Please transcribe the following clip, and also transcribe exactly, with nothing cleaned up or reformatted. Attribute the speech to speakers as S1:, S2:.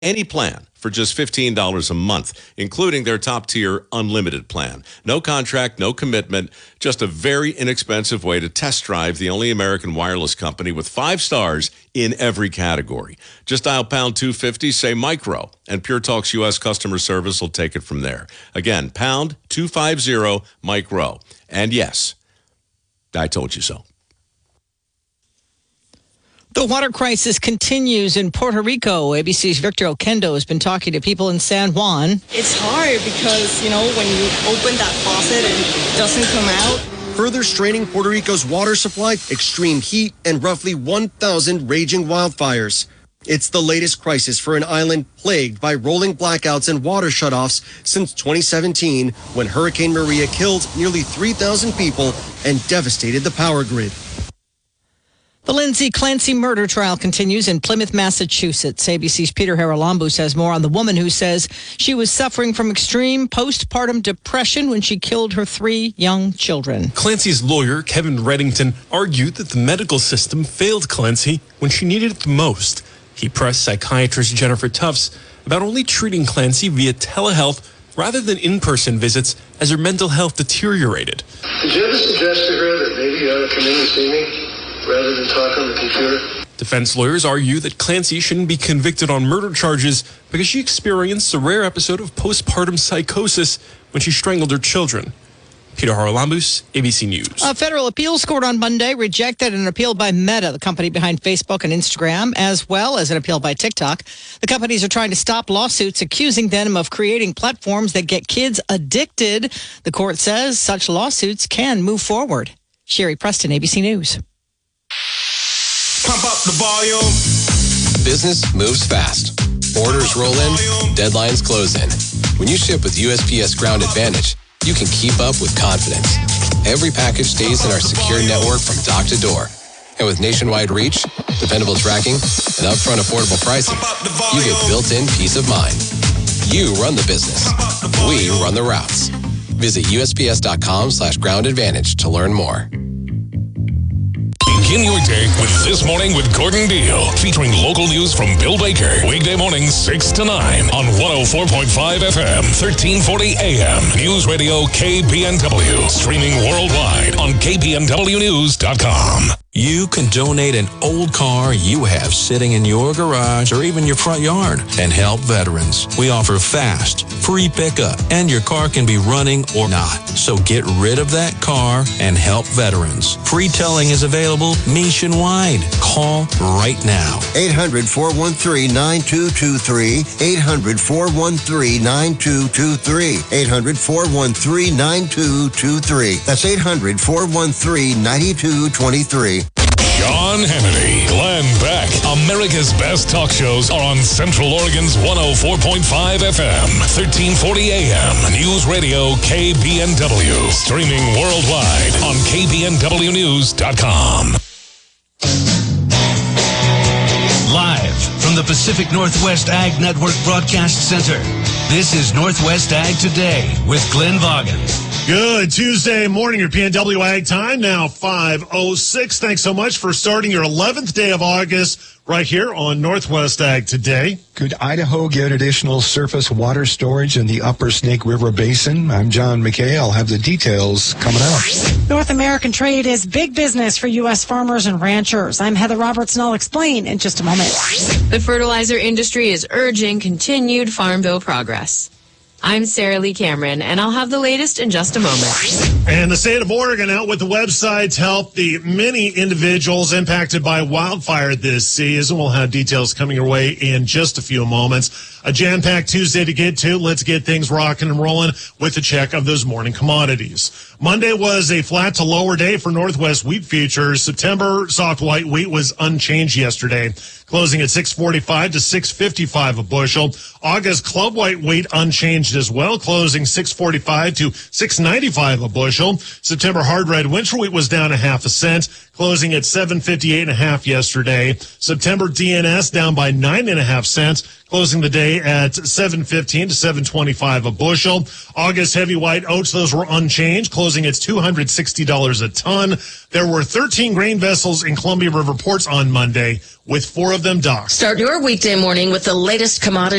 S1: any plan for just fifteen dollars a month, including their top-tier unlimited plan. No contract, no commitment, just a very inexpensive way to test drive the only American wireless company with five stars in every category. Just dial pound two fifty, say micro, and Pure Talk's U S customer service will take it from there. Again, pound two fifty, micro. And yes, I told you so.
S2: The water crisis continues in Puerto Rico. A B C's Victor Oquendo has been talking to people in San Juan.
S3: It's hard because, you know, when you open that faucet and it doesn't come out.
S4: Further straining Puerto Rico's water supply, extreme heat, and roughly one thousand raging wildfires. It's the latest crisis for an island plagued by rolling blackouts and water shutoffs since twenty seventeen, when Hurricane Maria killed nearly three thousand people and devastated the power grid.
S2: The Lindsay Clancy murder trial continues in Plymouth, Massachusetts. A B C's Peter Haralambous has more on the woman who says she was suffering from extreme postpartum depression when she killed her three young children.
S5: Clancy's lawyer, Kevin Reddington, argued that the medical system failed Clancy when she needed it the most. He pressed psychiatrist Jennifer Tufts about only treating Clancy via telehealth rather than in-person visits as her mental health deteriorated.
S6: Did you ever suggest to her that maybe you ought to come in and see me rather than talk on the computer?
S5: Defense lawyers argue that Clancy shouldn't be convicted on murder charges because she experienced a rare episode of postpartum psychosis when she strangled her children. Peter Haralambous, A B C News.
S2: A federal appeals court on Monday rejected an appeal by Meta, the company behind Facebook and Instagram, as well as an appeal by TikTok. The companies are trying to stop lawsuits accusing them of creating platforms that get kids addicted. The court says such lawsuits can move forward. Sherry Preston, A B C News.
S7: Pump up the volume.
S8: Business moves fast. Orders roll in, deadlines close in. When you ship with U S P S Ground Advantage, you can keep up with confidence. Every package stays in our secure network from dock to door. And with nationwide reach, dependable tracking, and upfront affordable pricing, you get built-in peace of mind. You run the business. We run the routes. Visit USPS.com slash ground advantage to learn more.
S7: Begin your day with This Morning with Gordon Deal, featuring local news from Bill Baker. Weekday mornings six to nine on one oh four point five F M, thirteen forty A M. News Radio K B N W. Streaming worldwide on K B N W news dot com.
S9: You can donate an old car you have sitting in your garage or even your front yard and help veterans. We offer fast, free pickup, and your car can be running or not. So get rid of that car and help veterans. Free towing is available nationwide. Call right now.
S10: eight hundred, four one three, nine two two three. eight hundred, four one three, nine two two three. eight hundred, four one three, nine two two three. That's eight hundred, four one three, nine two two three.
S7: Sean Hannity, Glenn Beck. America's best talk shows are on Central Oregon's one oh four point five F M, thirteen forty A M. News Radio K B N W. Streaming worldwide on K B N W news dot com.
S11: Live from the Pacific Northwest Ag Network Broadcast Center, this is Northwest Ag Today with Glenn Vaughan.
S12: Good Tuesday morning, your P N W Ag time, now five oh six. Thanks so much for starting your eleventh day of August right here on Northwest Ag Today.
S13: Could Idaho get additional surface water storage in the upper Snake River Basin? I'm John McKay. I'll have the details coming up.
S14: North American trade is big business for U S farmers and ranchers. I'm Heather Roberts, and I'll explain in just a moment.
S15: The fertilizer industry is urging continued Farm Bill progress. I'm Sarah Lee Cameron, and I'll have the latest in just a moment.
S12: And the state of Oregon out with the website to help the many individuals impacted by wildfire this season. We'll have details coming your way in just a few moments. A jam-packed Tuesday to get to. Let's get things rocking and rolling with a check of those morning commodities. Monday was a flat to lower day for Northwest wheat futures. September soft white wheat was unchanged yesterday, closing at six forty-five to six fifty-five a bushel. August club white wheat unchanged unchanged as well, closing six forty-five to six ninety-five a bushel. September hard red winter wheat was down a half a cent, closing at seven fifty-eight and a half yesterday. September D N S down by nine and a half cents, closing the day at seven fifteen to seven twenty-five a bushel. August heavy white oats, those were unchanged, closing at two hundred sixty dollars a ton. There were thirteen grain vessels in Columbia River ports on Monday, with four of them docked.
S16: Start your weekday morning with the latest commodity